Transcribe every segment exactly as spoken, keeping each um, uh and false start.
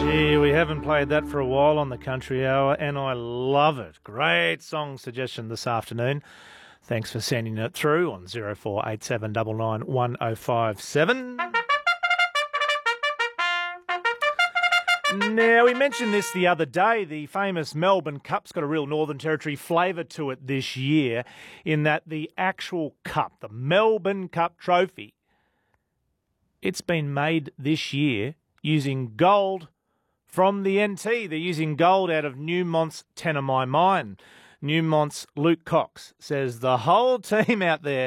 Gee, we haven't played that for a while on the Country Hour, and I love it. Great song suggestion this afternoon. Thanks for sending it through on zero four eight seven nine nine one oh five seven. Now, we mentioned this the other day. The famous Melbourne Cup's got a real Northern Territory flavour to it this year, in that the actual cup, the Melbourne Cup trophy, it's been made this year using gold from the N T. They're using gold out of Newmont's Tanami mine. Newmont's Luke Cox says the whole team out there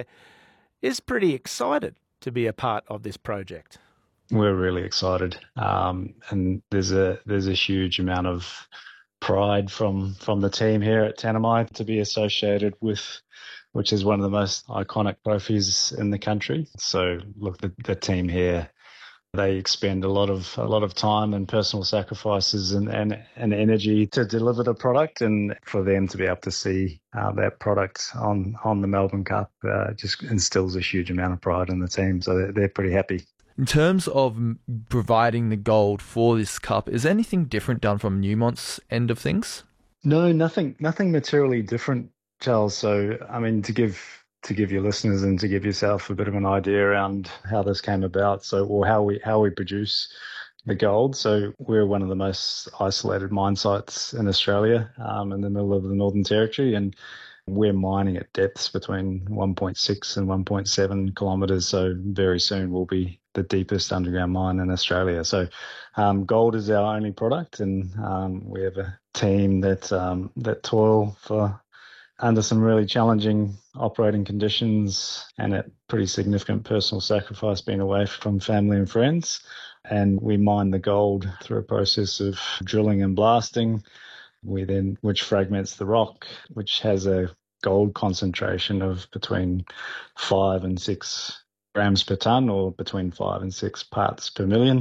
is pretty excited to be a part of this project. We're really excited, um, and there's a there's a huge amount of pride from from the team here at Tanami to be associated with, which is one of the most iconic trophies in the country. So, look, the, the team here, they expend a lot of a lot of time and personal sacrifices and, and, and energy to deliver the product, and for them to be able to see uh, that product on on the Melbourne Cup uh, just instills a huge amount of pride in the team. So they're, they're pretty happy. In terms of providing the gold for this cup, is anything different done from Newmont's end of things? No, nothing, nothing materially different, Charles. So, I mean, to give to give your listeners and to give yourself a bit of an idea around how this came about, so or how we how we produce the gold. So, we're one of the most isolated mine sites in Australia, um, in the middle of the Northern Territory, and we're mining at depths between one point six and one point seven kilometres. So, very soon we'll be the deepest underground mine in Australia. So um, gold is our only product, and um, we have a team that um, that toil for under some really challenging operating conditions and at pretty significant personal sacrifice, being away from family and friends. And we mine the gold through a process of drilling and blasting, we then which fragments the rock, which has a gold concentration of between five and six grams per tonne, or between five and six parts per million.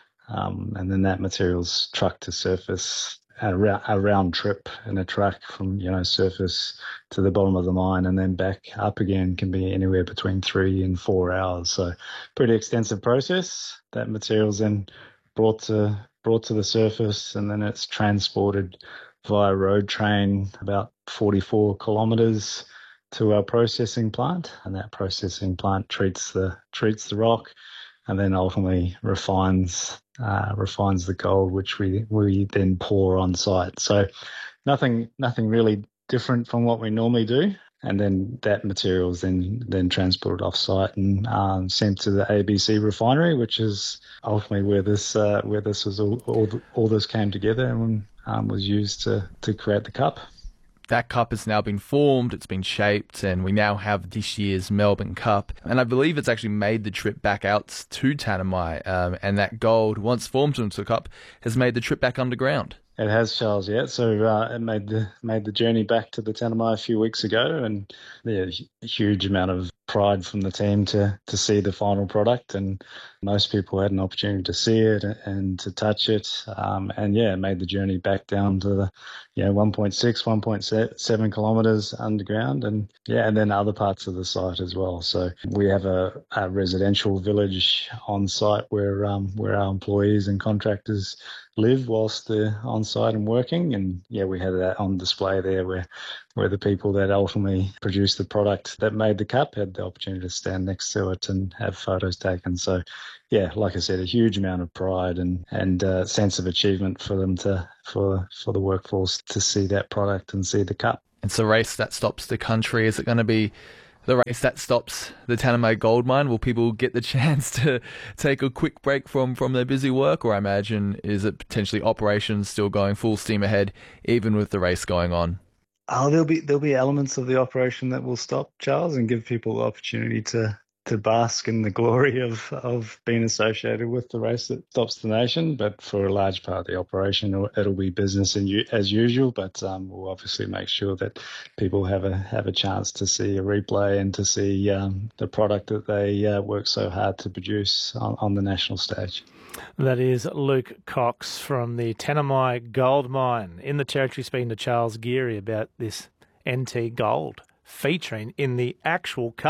Um, and then that material's trucked to surface, a, ra- a round trip in a truck from, you know, surface to the bottom of the mine and then back up again can be anywhere between three and four hours. So pretty extensive process. That material's then brought to brought to the surface, and then it's transported via road train about forty-four kilometres to our processing plant, and that processing plant treats the treats the rock, and then ultimately refines uh, refines the gold, which we we then pour on site. So nothing nothing really different from what we normally do, and then that material is then then transported off site and um, sent to the A B C refinery, which is ultimately where this uh, where this was all all, all this came together and um, was used to to create the cup. That cup has now been formed, it's been shaped, and we now have this year's Melbourne Cup. And I believe it's actually made the trip back out to Tanami, um, and that gold, once formed into the cup, has made the trip back underground. It has, Charles, yeah. So uh, it made the made the journey back to the Tanami a few weeks ago, and yeah, a huge amount of pride from the team to to see the final product, and most people had an opportunity to see it and to touch it, um, and yeah, it made the journey back down to the, you know, one point six, one point seven kilometres underground, and yeah, and then other parts of the site as well. So we have a, a residential village on site where um, where our employees and contractors live whilst they're on site and working, and yeah, we had that on display there where where the people that ultimately produced the product that made the cup had the opportunity to stand next to it and have photos taken. So yeah, like I said, a huge amount of pride and and uh, sense of achievement for them to for for the workforce to see that product and see the cup. It's a race that stops the country. Is it going to be the race that stops the Tanami gold mine? Will people get the chance to take a quick break from, from their busy work? Or I imagine, is it potentially operations still going full steam ahead, even with the race going on? Oh, there'll be there'll be elements of the operation that will stop, Charles, and give people the opportunity to to bask in the glory of, of being associated with the race that stops the nation. But for a large part of the operation, it'll, it'll be business and as usual. But um, we'll obviously make sure that people have a have a chance to see a replay and to see um, the product that they uh, work so hard to produce on, on the national stage. That is Luke Cox from the Tanami Gold Mine in the Territory, speaking to Charles Geary about this N T Gold featuring in the actual cup.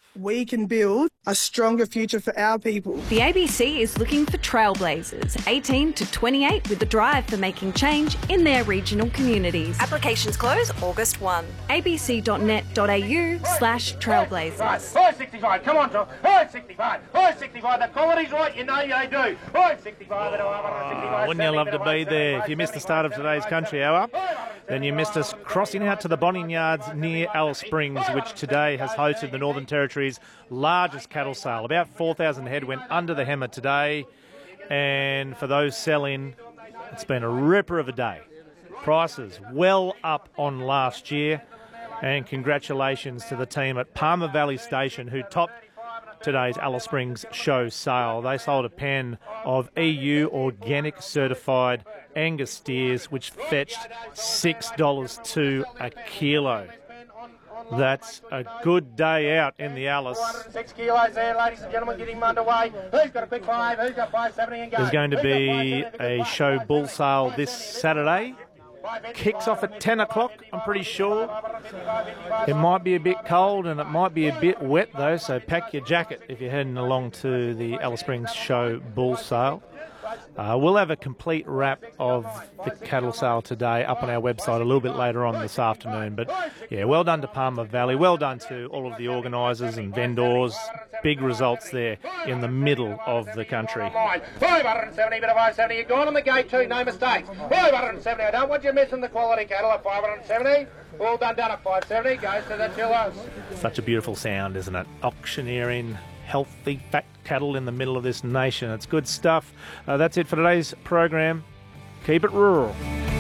we can build a stronger future for our people. The A B C is looking for trailblazers, eighteen to twenty-eight, with a drive for making change in their regional communities. Applications close August first. a b c dot net dot a u slash trailblazers. five sixty-five, come on, Tom. five sixty-five, five sixty-five, the quality's right, you know you do. five sixty-five, oh, wouldn't you love to be there? If you missed the start of today's Country Hour, then you missed us crossing out to the bonding yards near Alice Springs, which today has hosted the Northern Territory's largest cattle sale. About four thousand head went under the hammer today, and for those selling, it's been a ripper of a day. Prices well up on last year, and congratulations to the team at Palmer Valley Station who topped today's Alice Springs show sale. They sold a pen of E U organic certified Angus steers, which fetched six dollars two a kilo. That's a good day out in the Alice. Six kilos there, ladies and gentlemen, getting underway. Who's got a big five? Who's got five seventy and go? There's going to be a show bull sale this Saturday. Kicks off at ten o'clock, I'm pretty sure. It might be a bit cold and it might be a bit wet though, so pack your jacket if you're heading along to the Alice Springs show bull sale. Uh, we'll have a complete wrap of the cattle sale today up on our website a little bit later on this afternoon. But yeah, well done to Palmer Valley. Well done to all of the organisers and vendors. Big results there in the middle of the country. five seventy, bit of five seventy. You're gone on the gate too, no mistakes. five seventy. I don't want you missing the quality cattle at five seventy. All done done at five seventy. Goes to the chillers. Such a beautiful sound, isn't it? Auctioneering healthy, fat cattle in the middle of this nation. It's good stuff. Uh, that's it for today's program. Keep it rural.